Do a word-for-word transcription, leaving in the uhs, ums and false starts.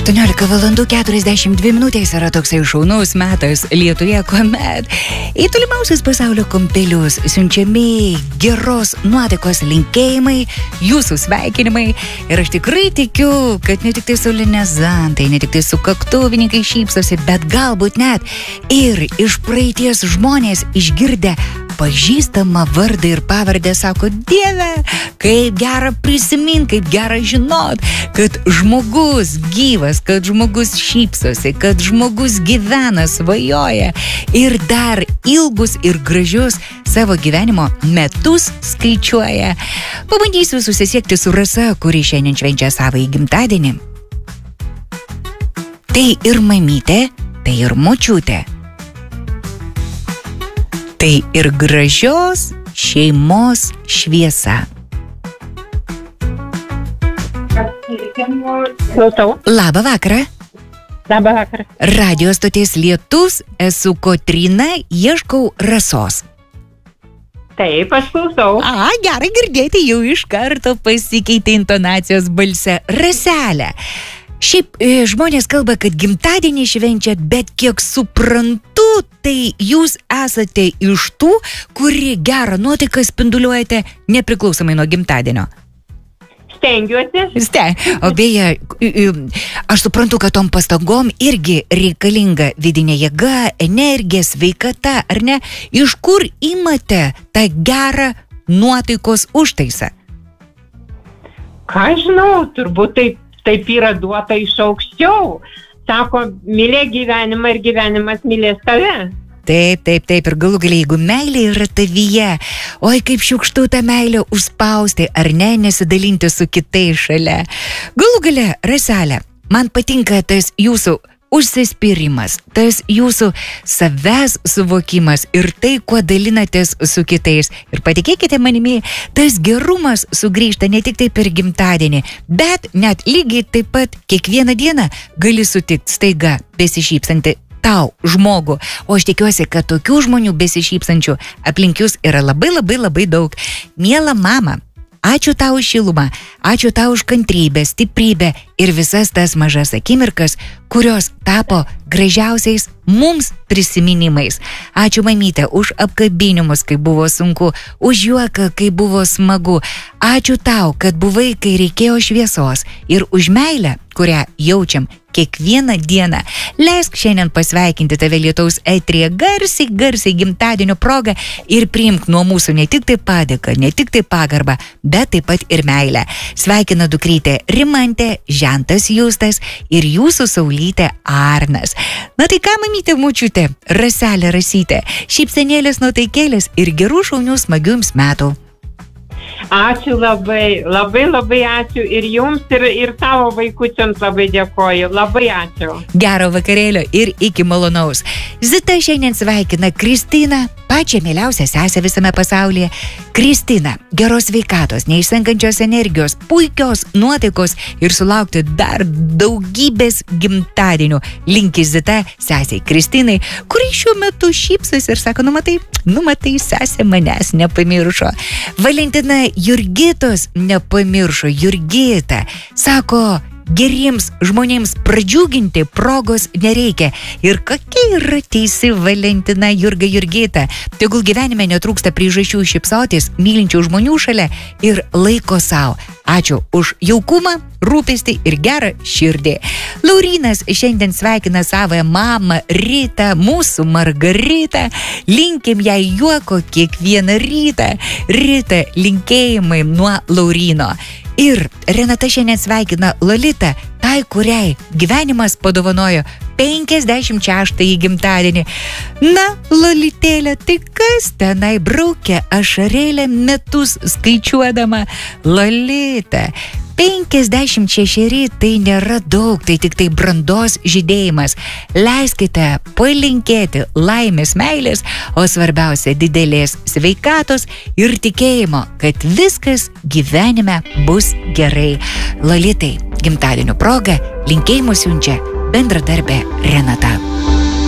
aštuoniolika valandų keturiasdešimt dvi minutės yra toksai šaunus metas Lietuvoje, kuomet į tolimiausius pasaulio kampelius siunčiami geros nuotaikos linkėjimai, jūsų sveikinimai. Ir aš tikrai tikiu, kad ne tik tai solenizantai, ne tik tai sukaktuvininkai šypsosi, bet galbūt net ir iš praeities žmonės išgirdę pažįstamą vardą ir pavardę sako: Dieve, kaip gera prisimint, kaip gera žinot, kad žmogus gyvas, kad žmogus šypsosi, kad žmogus gyvena, svajoja ir dar ilgus ir gražius savo gyvenimo metus skaičiuoja. Pabandysiu susisiekti su Rasa, kuri šiandien švenčia savo gimtadienį. Tai ir mamytė, tai ir močiutė. Tai ir gražios šeimos šviesa. Klausau. Labą vakarą. Labą vakarą. Radio stoties Lietus, esu Kotryna, ieškau Rasos. Taip, aš klausau. A, gerai girdėti, jau iš karto pasikeitė intonacijos balse. Raselė. Šiaip e, žmonės kalba, kad gimtadienį švenčiat, bet kiek suprantu, tai jūs esate iš tų, kuri gerą nuotaiką spinduliuojate nepriklausomai nuo gimtadienio. Stengiuosi. Ste. O beje, aš suprantu, kad tom pastangom irgi reikalinga vidinė jėga, energija, sveikata, ar ne? Iš kur imate tą gerą nuotaikos užtaisą? Ką žinau, turbūt taip, taip yra duota iš aukščiau. Sako, mylė gyvenimą ir gyvenimas mylės tave. Taip, taip, taip, ir galų galiai, jeigu meilė yra tavyje, oi kaip šiukštu tą meilę užspausti, ar ne, nesidalinti su kitais šalia. Galų galia, Raselė, man patinka tas jūsų užsispyrimas, tas jūsų savęs suvokimas ir tai, kuo dalinatės su kitais. Ir patikėkite manimi, tas gerumas sugrįžta ne tik tai per gimtadienį, bet net lygiai taip pat kiekvieną dieną gali sutikti staiga besišypsantį tau žmogų. O aš tikiuosi, kad tokių žmonių besišypsančių aplink jūs yra labai labai labai daug. Miela mama, ačiū tau už šilumą, ačiū tau už kantrybę, stiprybę ir visas tas mažas akimirkas, kurios tapo gražiausiais mums prisiminimais. Ačiū mamytė už apkabinimus, kai buvo sunku, už juoką, kai buvo smagu. Ačiū tau, kad buvai, kai reikėjo šviesos, ir už meilę, kurią jaučiam kiekvieną dieną. Leisk šiandien pasveikinti tave Lietaus eteryje garsiai, garsiai gimtadienio proga ir priimk nuo mūsų ne tik tai padėką, ne tik tai pagarbą, bet taip pat ir meilę. Sveikina dukrytė Rimantė, žentas Justas ir jūsų saulytė Arnas. Na tai ką, mamytė, močiutė, Raselė, Rasytė, šypsenėlės, nuotaikėlės ir gerų šaunių smagių jums metų. Ačiū labai, labai labai ačiū ir jums, ir, ir tavo vaikučiams labai dėkoju, labai ačiū. Gero vakarėlio ir iki malonaus. Zita šiandien sveikina Kristiną, pačią mieliausią sesę visame pasaulyje. Kristina, geros sveikatos, neišsenkančios energijos, puikios nuotaikos ir sulaukti dar daugybės gimtadienių. Linki Zita sesiai Kristinai, kuri šiuo metu šypsosi ir sako: numatai, numatai, sesė manęs nepamiršo. Valentina Jurgitos nepamiršo. Jurgita sako: geriems žmonėms pradžiuginti progos nereikia. Ir kokia yra teisi Valentina Jurga Jurgita. Tegul gyvenime netrūksta priežasčių šypsotis, mylinčių žmonių šalia ir laiko savo. Ačiū už jaukumą, rūpestį ir gerą širdį. Laurynas šiandien sveikina savo mamą Ritą, mūsų Margaritą. Linkim jai juoko kiekvieną rytą. Rita, linkėjimai nuo Lauryno. Ir Renata šiandien sveikina Lolitą, tai kuriai gyvenimas padovanojo penkiasdešimt šeštąjį gimtadienį. Na, Lolitėlė, tai kas tenai braukia ašarėlę metus skaičiuodama? Lolita, penkiasdešimt šešeri tai nėra daug, tai tik tai brandos žydėjimas. Leiskite palinkėti laimės, meilės, o svarbiausia didelės sveikatos ir tikėjimo, kad viskas gyvenime bus gerai. Lolitai, gimtadienio proga linkėjimus siunčia bendradarbė Renata.